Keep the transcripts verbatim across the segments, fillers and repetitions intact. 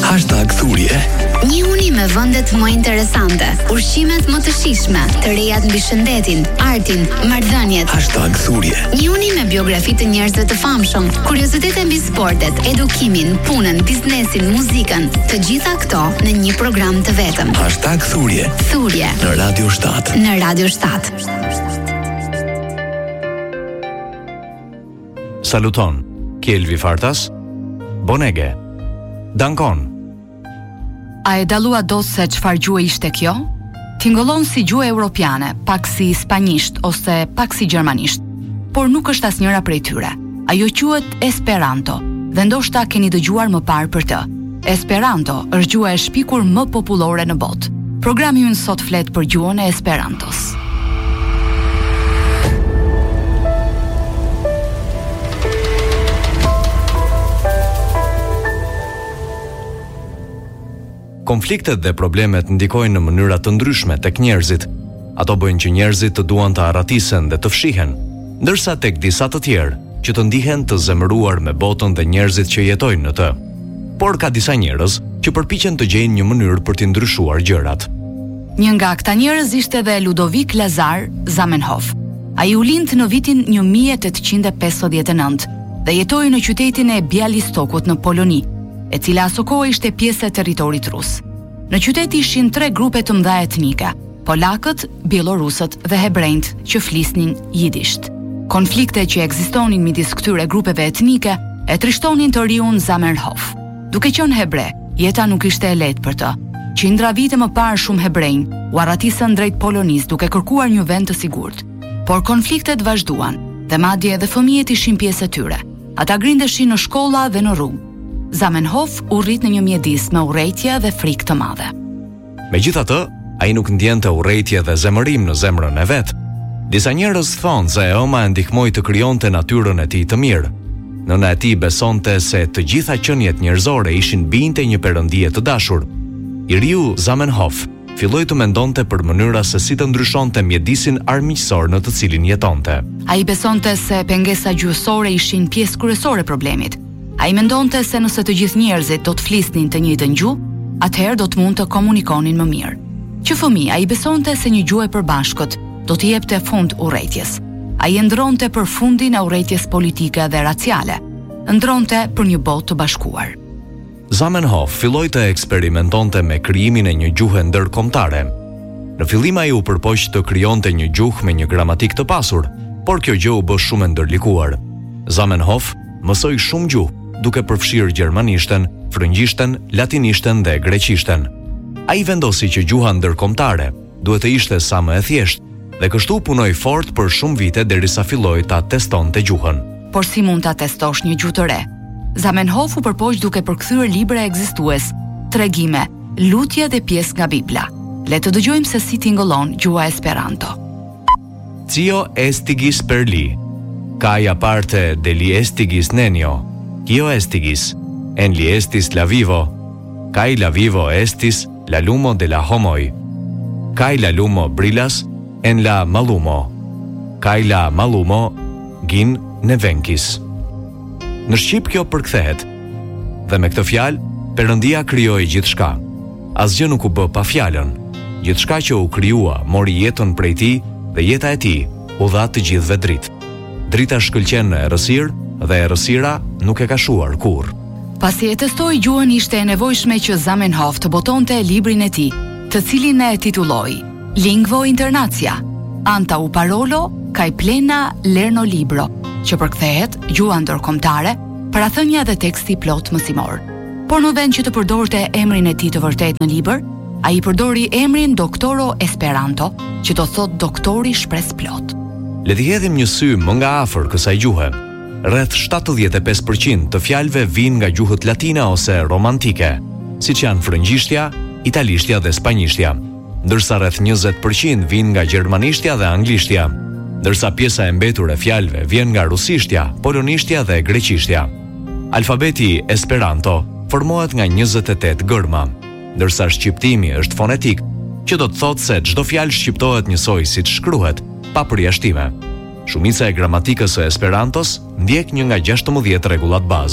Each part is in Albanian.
Hashtag thurje. Një uni me vendet më interesante, ushqimet më të shijshme, të rejat mbi shëndetin, artin, marrëdhëniet. Hashtag thurje. Një uni me biografi të njerëzve të famshëm, kuriozitete mbi sportet, edukimin, punën, biznesin, muzikën, të gjitha këto në një program të vetëm. Hashtag thurje. Thurje Në Radio shtatë. në Radio shtatë. Saluton, Kjelvi Fartas, Bonege, Dankon. A e dalua do se çfarë gjuhë ishte kjo? Tingëllon si gjuhë europiane, pak si spanjisht ose pak si gjermanisht, por nuk është asnjëra prej tyre. Ajo quhet Esperanto, dhe ndoshta keni dëgjuar më parë për të. Esperanto është gjuha e shpikur më popullore në botë. Programi ynë sot flet për gjuhën e Esperantos. Konfliktet dhe problemet ndikojnë në mënyra të ndryshme tek njerëzit. Ato bëjnë që njerëzit të duan të arratisen dhe të fshihen, ndërsa tek disa të tjerë që të ndihen të zemëruar me botën dhe njerëzit që jetojnë në të. Por ka disa njerëz që përpiqen të gjejnë një mënyrë për të ndryshuar gjërat. Një nga këta njerëz ishte dhe Ludovic Lazar Zamenhof. Ai u lind në vitin një mijë e tetëqind e pesëdhjetë e nëntë dhe jetoi në qytetin e Bialystokut në Poloni, e cila aso kohë ishte pjesë e territorit rus. Në qytet ishin tre grupe të mëdha etnike: polakët, bielorusët dhe hebrejt që flisnin jidisht. Konfliktet që ekzistonin midis këtyre grupeve etnike e trishtonin të riun Zamenhof. Duke qenë hebre, jeta nuk ishte e lehtë për të. Qindra vite më parë shumë hebrejnë u arratisën drejt Polonisë duke kërkuar një vend të sigurt. Por konfliktet vazhduan dhe madje edhe fëmijët ishin pjesë e tyre. Ata grindeshin në shkolla dhe në rrugë. Zamenhof u rrit në një mjedis me urrejtje dhe frikë të madhe. Megjithatë, ai nuk ndjente urrejtje dhe zemërim në zemrën e vet. Disa njerëz thonë se ëma e ndihmoi të krijonte natyrën e tij të mirë. Nëna e tij besonte se të gjitha qeniet njerëzore ishin binte një perëndije të dashur. I riu Zamenhof filloi të mendonte për mënyra se si të ndryshonte mjedisin armiqësor në të cilin jetonte. Ai besonte se pengesa gjuhësore ishin pjesë kryesore e problemit. Ai mendonte se nëse të gjithë njerëzit do të flisnin të njëjtën gjuhë, atëherë do të mund të komunikonin më mirë. Që fëmijë, ai besonte se një gjuhë e përbashkët do të jepte fund urrejtjes. Ai ndronte për fundin e urrejtjes politike dhe raciale. Ndronte për një botë të bashkuar. Zamenhof filloi të eksperimentonte me krijimin e një gjuhe ndërkombëtare. Në fillim ai u përpoq të krijonte një gjuhë me një gramatik të pasur, por kjo gjë u bë shumë e ndërlikuar. Zamenhof mësoi shumë gjuhë, duke përfshirë gjermanishten, frëngjishten, latinishten dhe greqishten. Ai vendosi që gjuha ndërkombëtare duhet të ishte sa më e thjeshtë dhe kështu punoi fort për shumë vite derisa filloi ta testonte gjuhën. Por si mund ta testosh një gjuhë të re? Zamenhof u përpoq duke përkthyer libra ekzistues, tregime, lutje dhe pjesë nga Bibla. Le të dëgjojmë se si tingëllon gjuha Esperanto. Cio estigis per li, caia parte de li estigis nenio, io estigis, en li estis la vivo, cae la vivo estis la lumo de la homoi, cae la lumo brilas en la malumo, cae la malumo gin ne venkis. Në shqip kjo përkthehet, dhe me këtë fjalë, Perëndia krijoi gjithçka. Asgjë nuk u bë pa fjalën. Gjithçka që u krijua mori jetën prej tij dhe jeta e tij u dha të gjithëve dritë. Drita shkëlqen në errësirë dhe errësira nuk e ka shuar kurrë. Pasi e testoi gjuhën, ishte e nevojshme që Zamenhof të botonte librin e tij, të cilin e titulloi Lingvo Internacia, anta u parolo kaj plena lerno libro, që përkthehet gjuha ndërkombëtare, parathënia dhe teksti plot mësimor. Por në vend që të përdorte emrin e tij të vërtet në libër, ai përdori emrin Doktoro Esperanto, që do thot doktori shpresë plot. Le t'i hedhim një sy më nga afër kësaj gjuhe. Rreth shtatëdhjetë e pesë përqind të fjalëve vijnë nga gjuhët latine ose romantike, siç janë frëngjishtja, italishtja dhe spanjishtja, ndërsa rreth njëzet përqind vijnë nga gjermanishtja dhe anglishtja, ndërsa pjesa e mbetur e fjalëve vjen nga rusishtja, polonishtja dhe greqishtja. Alfabeti Esperanto formohet nga njëzet e tetë gërma, ndërsa shqiptimi është fonetik, që do të thotë se çdo fjalë shqiptohet njësoj siç shkruhet, pa përjashtime. Shumica e gramatikës së Esperantos ndjek një nga gjashtëmbëdhjetë rregullat bazë.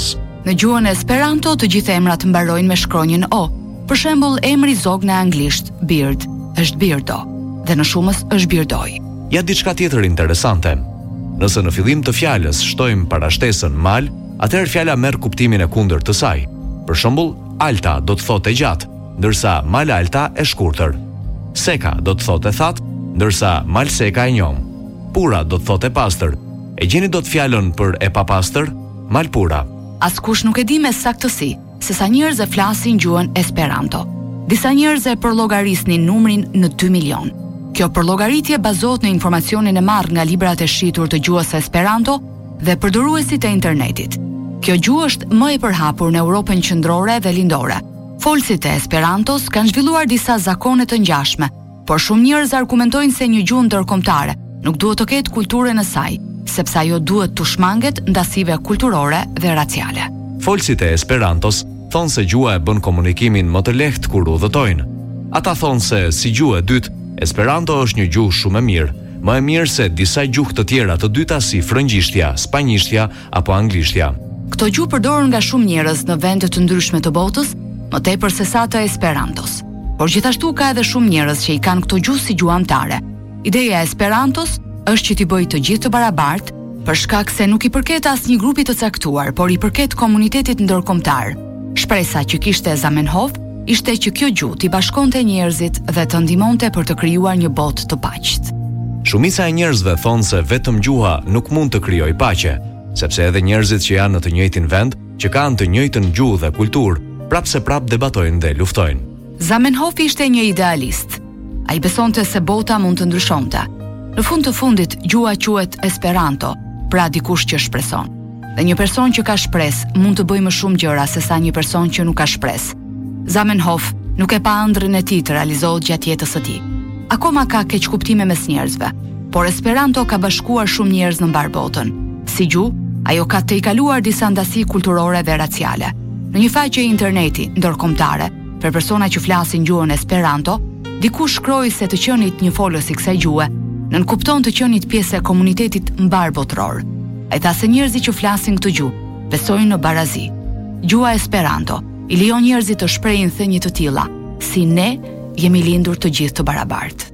Në gjuhën Esperanto, të gjithë emrat mbarojnë me shkronjën O. Për shembull, emri zog në anglisht, beard, është beardo, dhe në shumës është beardoj. Ja diçka tjetër interesante. Nëse në fillim të fjalës shtojmë parashtesën mal, atëherë fjala merr kuptimin e kundërt të saj. Për shembull, alta do të thotë e gjatë, ndërsa mal alta e shkurtër. Seka do të thotë e thatë, ndërsa mal seka e njom. Pura do të thotë e pastër. E gjeni dot fjalën për e papastër? Mal pura. Askush nuk e di me saktësi se sa njerëz e flasin gjuhën Esperanto. Disa njerëz e përllogarisnin numrin në dy milion. Kjo përllogaritje bazohet në informacionin e marrë nga librat e shitur të gjuhës Esperanto dhe përdoruesit e internetit. Kjo gjuhë është më e përhapur në Europën qendrore dhe lindore. Folësit e Esperantos kanë zhvilluar disa zakone të ngjashme, por shumë njerëz argumentojnë se një gjuhë ndërkombëtare nuk duhet të ketë kulturën e saj, sepse ajo duhet të shmanget ndasive kulturore dhe raciale. Folësit e Esperantos thonë se gjuha e bën komunikimin më të lehtë kur udhëtojnë. Ata thonë se si gjuhë e dytë, Esperanto është një gjuhë shumë e mirë, më e mirë se disa gjuhë të tjera të dyta si frëngjishtja, spanjishtja apo anglishtja. Këto gjuhë përdoren nga shumë njerëz në vende të ndryshme të botës, më tepër se sa të Esperantos. Por gjithashtu ka edhe shumë njerëz që i kanë këto gjuhë si gjuhë amtare. Ideja e Esperantos është që t'i bëjë të gjithë të barabartë, për shkak se nuk i përket asnjë grupi të caktuar, por i përket komunitetit ndërkombëtar. Shpresa që kishte Zamenhof ishte që kjo gjuhë t'i bashkonte njerëzit dhe të ndihmonte për të krijuar një botë të paqet. Shumica e njerëzve thonë se vetëm gjuha nuk mund të krijojë paqe, sepse edhe njerëzit që janë në të njëjtin vend, që kanë të njëjtën gjuhë dhe kulturë, prapë se prapë debatojnë dhe luftojnë. Zamenhof ishte një idealist. Ai besonte se bota mund të ndryshonte. Në fund të fundit, gjuha quhet Esperanto, pra dikush që shpreson. Dhe një person që ka shpresë mund të bëjë më shumë gjëra se sa një person që nuk ka shpresë. Zamenhof nuk e pa ëndrrën e tij të realizohet gjatë jetës së tij. Akoma ka keq kuptime mes njerëzve, por Esperanto ka bashkuar shumë njerëz në mbar botën. Si gjuhë, ajo ka të i kaluar disa ndasi kulturore dhe raciale. Në një faqe interneti ndërkombëtare, për persona që flasin gjuhën Esperanto, dikush shkroi se të qenit një folës i kësaj gjuhe nënkupton të qenit pjesë e komunitetit mbar botror. Ai tha se njerëzit që flasin këtë gjuhë besojnë në barazi. Gjuha Esperanto i lejon njerëzit të shprehin thënie të tilla, si ne jemi lindur të gjithë të barabartë.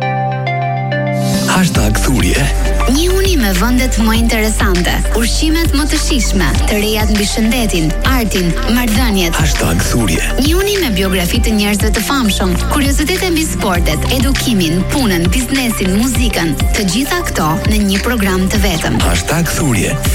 Hashtag thurje. Një uni me vendet më interesante, ushqimet më të shijshme, të rejat mbi shëndetin, artin, marrëdhëniet. Hashtag thurje. Një uni me biografi të njerëzve të famshëm, kuriozitete mbi sportet, edukimin, punën, biznesin, muzikën, të gjitha këto në një program të vetëm. Hashtag thurje.